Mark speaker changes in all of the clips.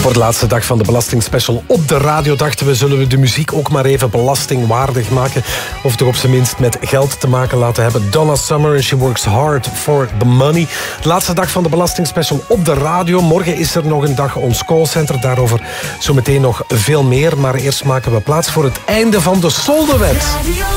Speaker 1: Voor de laatste dag van de belastingspecial op de radio dachten we, zullen we de muziek ook maar even belastingwaardig maken. Of toch op zijn minst met geld te maken laten hebben. Donna Summer en She Works Hard for the Money. De laatste dag van de belastingspecial op de radio. Morgen is er nog een dag ons callcenter. Daarover zometeen nog veel meer. Maar eerst maken we plaats voor het einde van de Soldewet.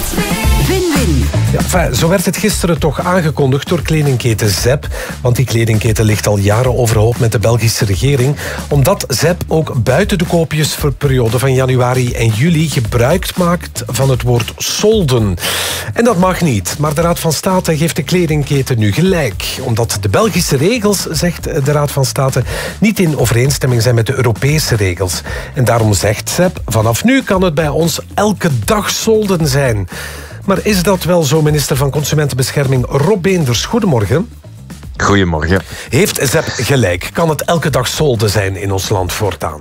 Speaker 2: Win-win.
Speaker 1: Ja, zo werd het gisteren toch aangekondigd door kledingketen ZEP. Want die kledingketen ligt al jaren overhoop met de Belgische regering. Omdat ZEP ook buiten de koopjesperiode van januari en juli gebruik maakt van het woord solden. En dat mag niet. Maar de Raad van State geeft de kledingketen nu gelijk. Omdat de Belgische regels, zegt de Raad van State, niet in overeenstemming zijn met de Europese regels. En daarom zegt ZEP, vanaf nu kan het bij ons elke dag solden zijn. Maar is dat wel zo, minister van Consumentenbescherming Rob Beenders? Goedemorgen.
Speaker 3: Goedemorgen.
Speaker 1: Heeft ZEP gelijk? Kan het elke dag solden zijn in ons land voortaan?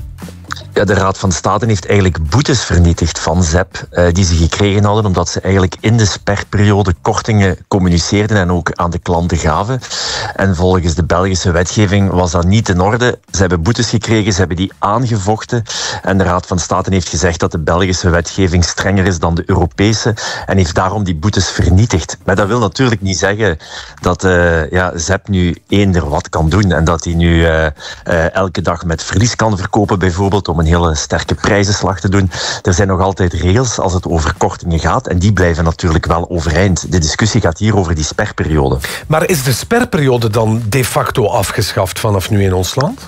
Speaker 3: Ja, de Raad van State heeft eigenlijk boetes vernietigd van ZEP die ze gekregen hadden omdat ze eigenlijk in de sperperiode kortingen communiceerden en ook aan de klanten gaven. En volgens de Belgische wetgeving was dat niet in orde. Ze hebben boetes gekregen, ze hebben die aangevochten en de Raad van State heeft gezegd dat de Belgische wetgeving strenger is dan de Europese en heeft daarom die boetes vernietigd. Maar dat wil natuurlijk niet zeggen dat ZEP nu eender wat kan doen en dat hij nu elke dag met verlies kan verkopen bijvoorbeeld om een hele sterke prijzenslag te doen. Er zijn nog altijd regels als het over kortingen gaat en die blijven natuurlijk wel overeind. De discussie gaat hier over die sperperiode.
Speaker 1: Maar is de sperperiode dan de facto afgeschaft vanaf nu in ons land?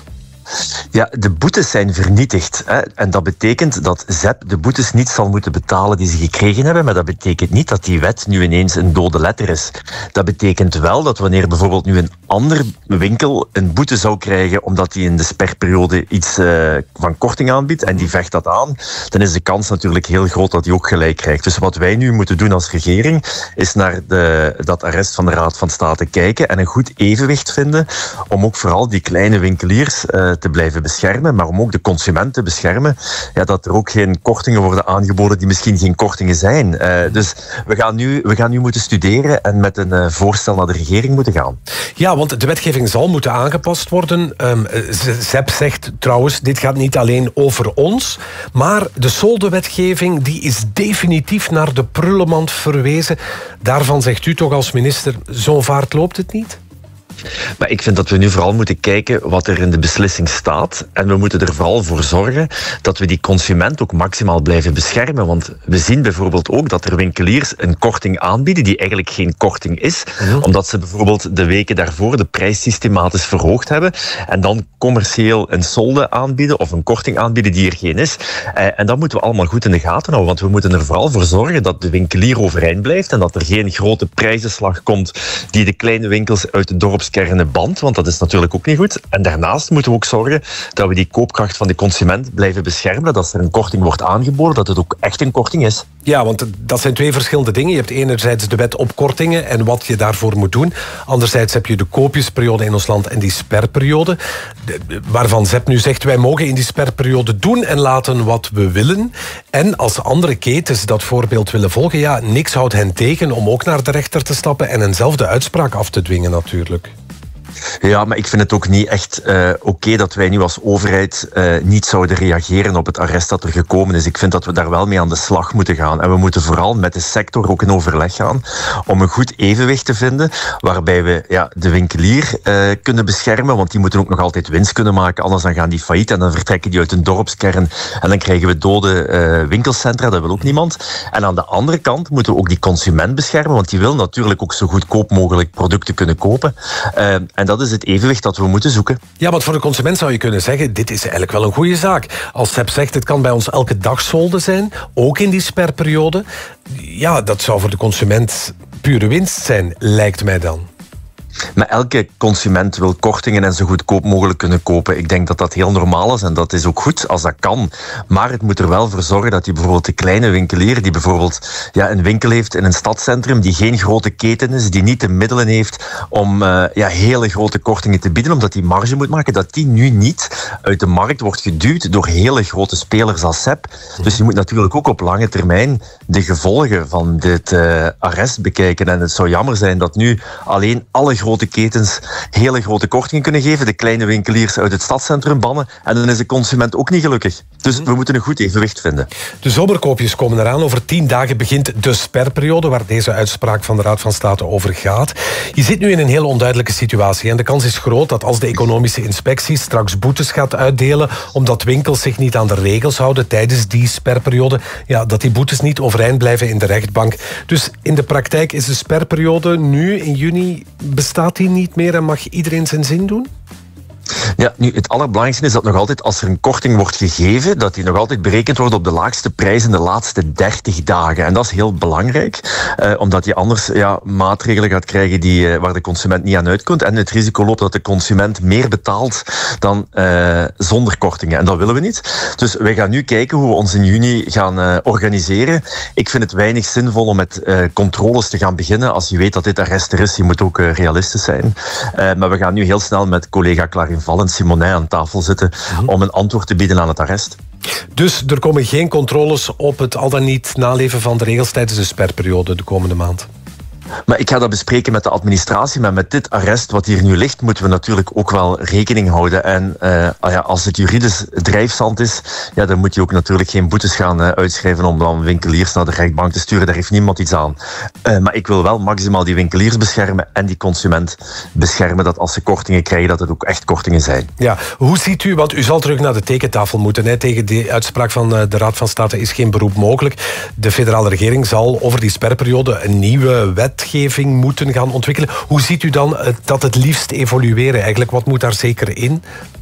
Speaker 3: Ja, de boetes zijn vernietigd. Hè. En dat betekent dat ZEP de boetes niet zal moeten betalen die ze gekregen hebben, maar dat betekent niet dat die wet nu ineens een dode letter is. Dat betekent wel dat wanneer bijvoorbeeld nu een ander winkel een boete zou krijgen omdat hij in de sperperiode iets van korting aanbiedt en die vecht dat aan, dan is de kans natuurlijk heel groot dat hij ook gelijk krijgt. Dus wat wij nu moeten doen als regering is naar dat arrest van de Raad van State kijken en een goed evenwicht vinden om ook vooral die kleine winkeliers te blijven beschermen, maar om ook de consument te beschermen, dat er ook geen kortingen worden aangeboden die misschien geen kortingen zijn. Dus we gaan nu moeten studeren en met een voorstel naar de regering moeten gaan.
Speaker 1: Ja, want de wetgeving zal moeten aangepast worden. ZEP zegt trouwens, dit gaat niet alleen over ons, maar de soldewetgeving die is definitief naar de prullenmand verwezen. Daarvan zegt u toch als minister, zo'n vaart loopt het niet?
Speaker 3: Maar ik vind dat we nu vooral moeten kijken wat er in de beslissing staat. En we moeten er vooral voor zorgen dat we die consument ook maximaal blijven beschermen. Want we zien bijvoorbeeld ook dat er winkeliers een korting aanbieden die eigenlijk geen korting is. Omdat ze bijvoorbeeld de weken daarvoor de prijs systematisch verhoogd hebben. En dan commercieel een solde aanbieden of een korting aanbieden die er geen is. En dat moeten we allemaal goed in de gaten houden. Want we moeten er vooral voor zorgen dat de winkelier overeind blijft. En dat er geen grote prijzenslag komt die de kleine winkels uit de dorpskernen band, want dat is natuurlijk ook niet goed. En daarnaast moeten we ook zorgen dat we die koopkracht van de consument blijven beschermen, dat als er een korting wordt aangeboden, dat het ook echt een korting is.
Speaker 1: Ja, want dat zijn twee verschillende dingen. Je hebt enerzijds de wet op kortingen en wat je daarvoor moet doen. Anderzijds heb je de koopjesperiode in ons land en die sperperiode, waarvan ZEP nu zegt, wij mogen in die sperperiode doen en laten wat we willen. En als andere ketens dat voorbeeld willen volgen, niks houdt hen tegen om ook naar de rechter te stappen en eenzelfde uitspraak af te dwingen natuurlijk.
Speaker 3: Ja, maar ik vind het ook niet echt oké dat wij nu als overheid niet zouden reageren op het arrest dat er gekomen is. Ik vind dat we daar wel mee aan de slag moeten gaan. En we moeten vooral met de sector ook in overleg gaan om een goed evenwicht te vinden waarbij we de winkelier kunnen beschermen, want die moeten ook nog altijd winst kunnen maken, anders dan gaan die failliet en dan vertrekken die uit een dorpskern en dan krijgen we dode winkelcentra, dat wil ook niemand. En aan de andere kant moeten we ook die consument beschermen, want die wil natuurlijk ook zo goedkoop mogelijk producten kunnen kopen. En dat is het evenwicht dat we moeten zoeken.
Speaker 1: Ja, want voor de consument zou je kunnen zeggen, dit is eigenlijk wel een goede zaak. Als ZEP zegt, het kan bij ons elke dag solden zijn, ook in die sperperiode. Ja, dat zou voor de consument pure winst zijn, lijkt mij dan.
Speaker 3: Maar elke consument wil kortingen en zo goedkoop mogelijk kunnen kopen. Ik denk dat dat heel normaal is en dat is ook goed als dat kan. Maar het moet er wel voor zorgen dat die bijvoorbeeld de kleine winkelier, die bijvoorbeeld een winkel heeft in een stadscentrum, die geen grote keten is, die niet de middelen heeft om hele grote kortingen te bieden, omdat die marge moet maken, dat die nu niet uit de markt wordt geduwd door hele grote spelers als ZEP. Dus je moet natuurlijk ook op lange termijn de gevolgen van dit arrest bekijken. En het zou jammer zijn dat nu alleen alle grote ketens hele grote kortingen kunnen geven, de kleine winkeliers uit het stadscentrum bannen, en dan is de consument ook niet gelukkig. Dus we moeten een goed evenwicht vinden.
Speaker 1: De zomerkoopjes komen eraan. Over 10 dagen begint de sperperiode waar deze uitspraak van de Raad van State over gaat. Je zit nu in een heel onduidelijke situatie en de kans is groot dat als de economische inspectie straks boetes gaat uitdelen omdat winkels zich niet aan de regels houden tijdens die sperperiode, ja, dat die boetes niet overeind blijven in de rechtbank. Dus in de praktijk is de sperperiode nu in juni, bestaat die niet meer en mag iedereen zijn zin doen?
Speaker 3: Ja, nu, het allerbelangrijkste is dat nog altijd, als er een korting wordt gegeven, dat die nog altijd berekend wordt op de laagste prijs in de laatste 30 dagen. En dat is heel belangrijk, omdat je anders maatregelen gaat krijgen waar de consument niet aan uitkomt. En het risico loopt dat de consument meer betaalt dan zonder kortingen. En dat willen we niet. Dus wij gaan nu kijken hoe we ons in juni gaan organiseren. Ik vind het weinig zinvol om met controles te gaan beginnen. Als je weet dat dit arrest er is, je moet ook realistisch zijn. Maar we gaan nu heel snel met collega Clarin Val en Simonet aan tafel zitten om een antwoord te bieden aan het arrest.
Speaker 1: Dus er komen geen controles op het al dan niet naleven van de regels tijdens de sperperiode de komende maand?
Speaker 3: Maar ik ga dat bespreken met de administratie, maar met dit arrest wat hier nu ligt, moeten we natuurlijk ook wel rekening houden. En als het juridisch drijfzand is, dan moet je ook natuurlijk geen boetes gaan uitschrijven om dan winkeliers naar de rechtbank te sturen. Daar heeft niemand iets aan. Maar ik wil wel maximaal die winkeliers beschermen en die consument beschermen, dat als ze kortingen krijgen, dat het ook echt kortingen zijn. Ja,
Speaker 1: hoe ziet u, want u zal terug naar de tekentafel moeten. Hè? Tegen die uitspraak van de Raad van State is geen beroep mogelijk. De federale regering zal over die sperperiode een nieuwe wetgeving moeten gaan ontwikkelen. Hoe ziet u dan dat het liefst evolueren eigenlijk? Wat moet daar zeker in?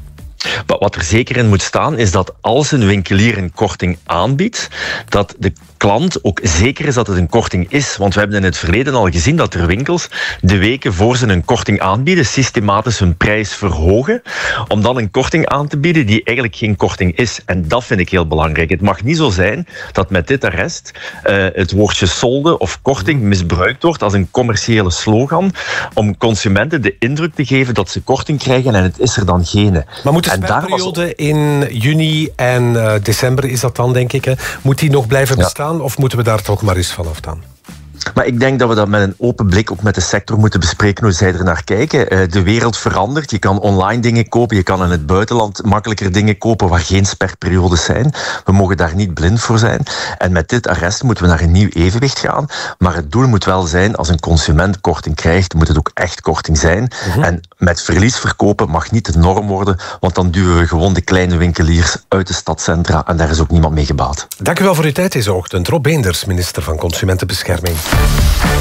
Speaker 3: Wat er zeker in moet staan, is dat als een winkelier een korting aanbiedt, dat de klant ook zeker is dat het een korting is. Want we hebben in het verleden al gezien dat er winkels de weken voor ze een korting aanbieden, systematisch hun prijs verhogen, om dan een korting aan te bieden die eigenlijk geen korting is. En dat vind ik heel belangrijk. Het mag niet zo zijn dat met dit arrest het woordje solde of korting misbruikt wordt als een commerciële slogan om consumenten de indruk te geven dat ze korting krijgen en het is er dan geen.
Speaker 1: Maar moet de sperperiode in juni en december, is dat dan, denk ik, hè? Moet die nog blijven bestaan of moeten we daar toch maar eens vanaf dan?
Speaker 3: Maar ik denk dat we dat met een open blik ook met de sector moeten bespreken hoe zij er naar kijken. De wereld verandert. Je kan online dingen kopen. Je kan in het buitenland makkelijker dingen kopen waar geen sperperiodes zijn. We mogen daar niet blind voor zijn. En met dit arrest moeten we naar een nieuw evenwicht gaan. Maar het doel moet wel zijn, als een consument korting krijgt, moet het ook echt korting zijn. En met verlies verkopen mag niet de norm worden, want dan duwen we gewoon de kleine winkeliers uit de stadcentra en daar is ook niemand mee gebaat.
Speaker 1: Dank u wel voor uw tijd deze ochtend. Rob Beenders, minister van Consumentenbescherming.